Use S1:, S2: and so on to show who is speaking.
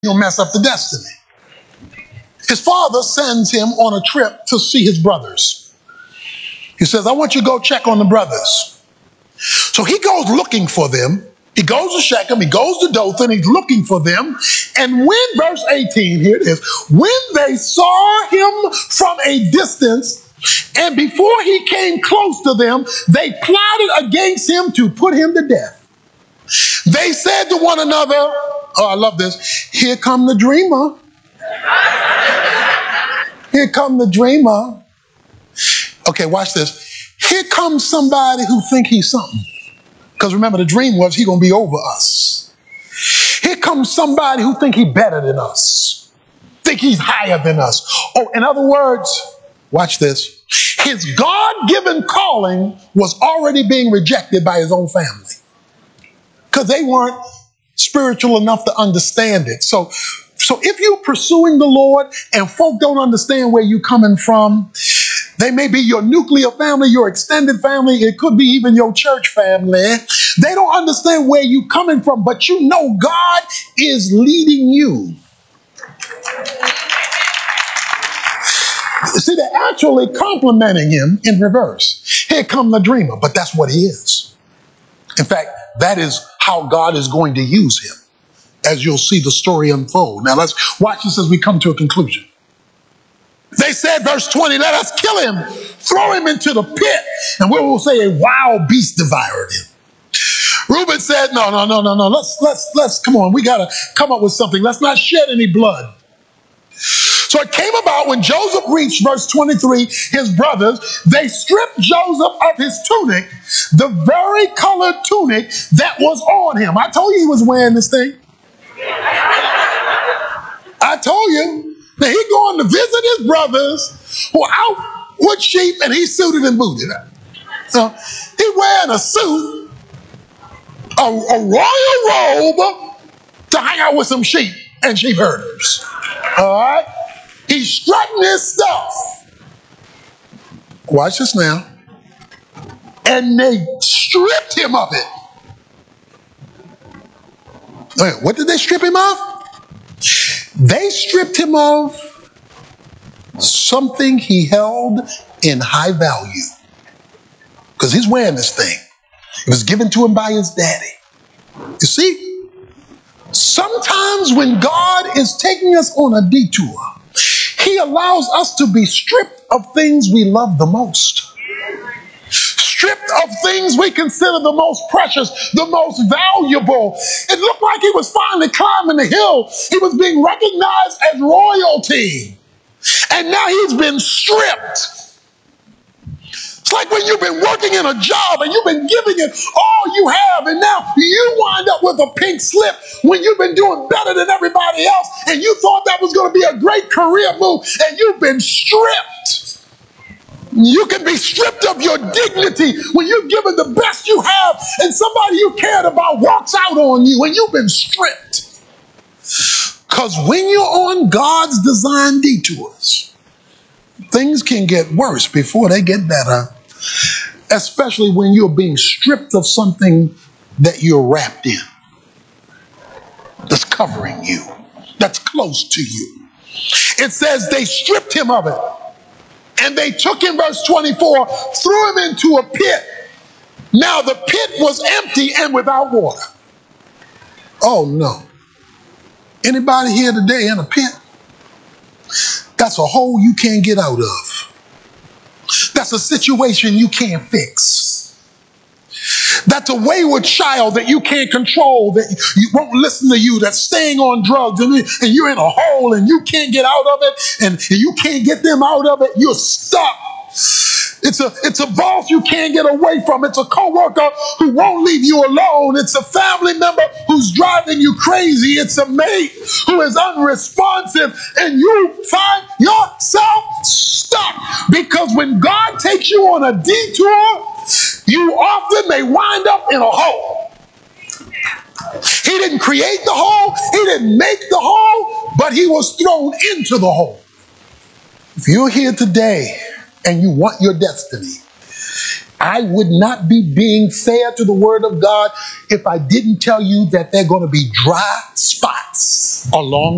S1: You'll mess up the destiny. His father sends him on a trip to see his brothers. He says, I want you to go check on the brothers. So he goes looking for them. He goes to Shechem, he goes to Dothan, he's looking for them. And when, verse 18, here it is, when they saw him from a distance, and before he came close to them, they plotted against him to put him to death. They said to one another, oh, I love this, here come the dreamer. Here come the dreamer. Okay, watch this. Here comes somebody who think he's something. Because remember, the dream was he going to be over us. Here comes somebody who think he better than us. Think he's higher than us. Oh, in other words, watch this. His God-given calling was already being rejected by his own family. Because they weren't spiritual enough to understand it. So if you're pursuing the Lord and folk don't understand where you're coming from, they may be your nuclear family, your extended family, it could be even your church family. They don't understand where you're coming from, but you know God is leading you. See, they're actually complimenting him in reverse. Here come the dreamer, but that's what he is. In fact, that is how God is going to use him, as you'll see the story unfold. Now let's watch this as we come to a conclusion. They said, verse 20, let us kill him, throw him into the pit, and we will say a wild beast devoured him. Reuben said, no, let's come on, we got to come up with something. Let's not shed any blood. So it came about when Joseph reached verse 23, his brothers, they stripped Joseph of his tunic, the very colored tunic that was on him. I told you he was wearing this thing. I told you. Now he's going to visit his brothers who are out with sheep and he's suited and booted. So he's wearing a suit, a royal robe to hang out with some sheep and sheep herders. All right? He's strutting his stuff. Watch this now. And they stripped him of it. Wait, what did they strip him of? They stripped him of something he held in high value. Because he's wearing this thing. It was given to him by his daddy. You see, sometimes when God is taking us on a detour, he allows us to be stripped of things we love the most. Stripped of things we consider the most precious, the most valuable. It looked like he was finally climbing the hill. He was being recognized as royalty. And now he's been stripped. It's like when you've been working in a job and you've been giving it all you have, and now you wind up with a pink slip when you've been doing better than everybody else, and you thought that was going to be a great career move, and you've been stripped. You can be stripped of your dignity when you've given the best you have and somebody you cared about walks out on you and you've been stripped. Because when you're on God's design detours, things can get worse before they get better, especially when you're being stripped of something that you're wrapped in, that's covering you, that's close to you. It says they stripped him of it. And they took him, verse 24, threw him into a pit. Now the pit was empty and without water. Oh no. Anybody here today in a pit? That's a hole you can't get out of. That's a situation you can't fix. That's a wayward child that you can't control, that you won't listen to you, that's staying on drugs, and you're in a hole and you can't get out of it, and you can't get them out of it. You're stuck. It's a boss you can't get away from. It's a coworker who won't leave you alone. It's a family member who's driving you crazy. It's a mate who is unresponsive, and you find yourself stuck. Because when God takes you on a detour, you often may wind up in a hole. He didn't create the hole. He didn't make the hole, but he was thrown into the hole. If you're here today and you want your destiny, I would not be being fair to the word of God if I didn't tell you that there are going to be dry spots along